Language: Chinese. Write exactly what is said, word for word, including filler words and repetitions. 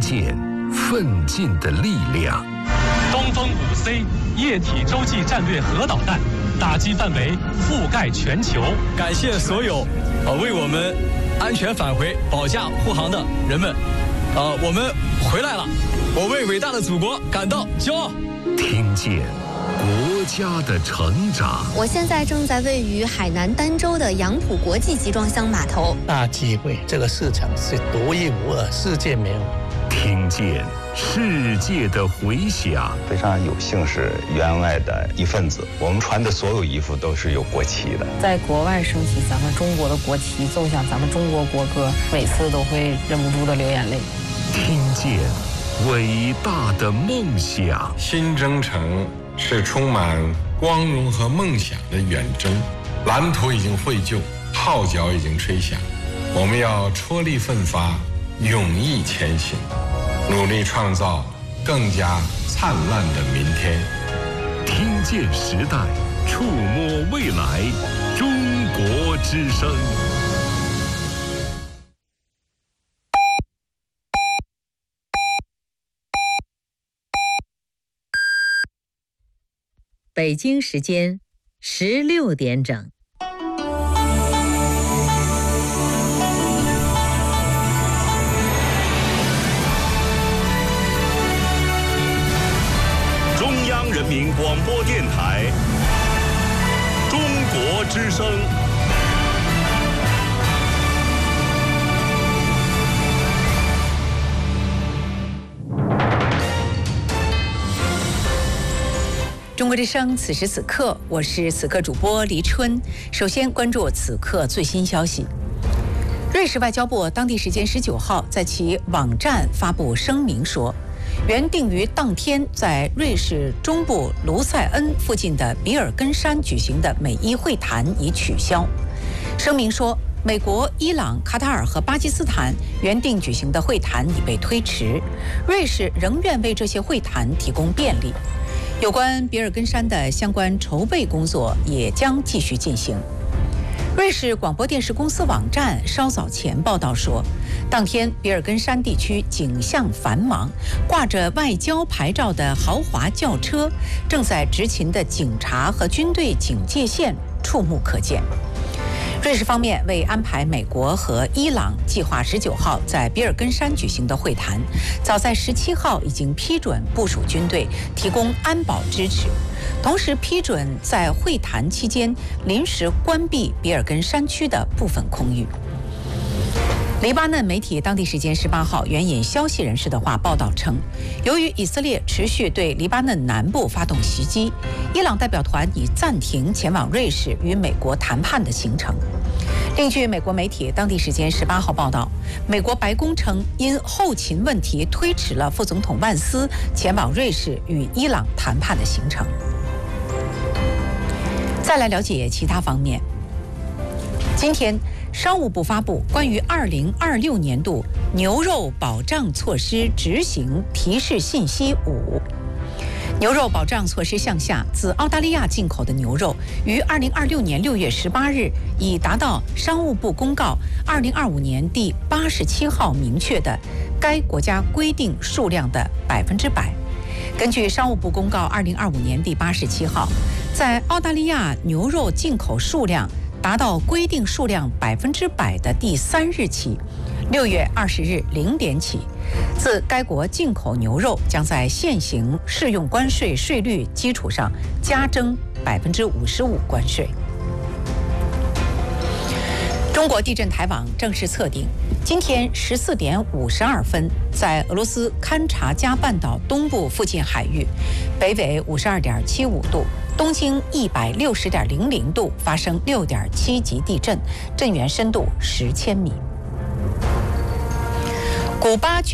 见奋进的力量。 东风五 C 液体洲际战略核导弹，打击范围覆盖全球。 感谢所有呃为我们安全返回、保驾护航的人们，呃，我们回来了，我为伟大的祖国感到骄傲。 听见国家的成长。 我现在正在位于海南儋州的杨浦国际集装箱码头。 大机会，这个市场是独一无二，世界没有。 听见世界的回响。 非常有幸是员外的一份子，我们穿的所有衣服都是有国旗的。 在国外升起咱们中国的国旗，奏响咱们中国国歌，每次都会忍不住的流眼泪。 听见伟大的梦想。 新征程是充满光荣和梦想的远征，蓝图已经绘就，号角已经吹响，我们要踔厉奋发，勇毅前行，努力创造更加灿烂的明天。 听见时代，触摸未来，中国之声。 北京时间十六点整。 中央人民广播电台，中国之声。 中国之声，此时此刻，我是此刻主播黎春。首先关注此刻最新消息。瑞士外交部当地时间十九号在其网站发布声明说，原定于当天在瑞士中部卢塞恩附近的比尔根山举行的美伊会谈已取消。声明说，美国、伊朗、卡塔尔和巴基斯坦原定举行的会谈已被推迟，瑞士仍愿为这些会谈提供便利。有关比尔根山的相关筹备工作也将继续进行。瑞士广播电视公司网站稍早前报道说，当天比尔根山地区景象繁忙，挂着外交牌照的豪华轿车正在执勤的警察和军队警戒线触目可见。瑞士方面为安排美国和伊朗计划十九号在比尔根山举行的会谈，早在十七号已经批准部署军队，提供安保支持，同时批准在会谈期间临时关闭比尔根山区的部分空域。黎巴嫩媒体当地时间十八号援引消息人士的话报道称，由于以色列持续对黎巴嫩南部发动袭击，伊朗代表团已暂停前往瑞士与美国谈判的行程。另据美国媒体当地时间十八号报道，美国白宫称因后勤问题推迟了副总统万斯前往瑞士与伊朗谈判的行程。再来了解其他方面。今天商务部发布关于二零二六年度牛肉保障措施执行提示信息五。牛肉保障措施项下，自澳大利亚进口的牛肉于二零二六年六月十八日已达到商务部公告二零二五年第八十七号明确的该国家规定数量的百分之百。根据商务部公告二零二五年第八十七号，在澳大利亚牛肉进口数量达到规定数量百分之百的第三日起，六月二十日零点起，自该国进口牛肉将在现行适用关税税率基础上加征百分之五十五关税。中国地震台网正式测定，今天十四点五十二分，在俄罗斯勘察加半岛东部附近海域，北纬五十二点七五度，东经一百六十点零零度发生六点七级地震，震源深度十千米。古巴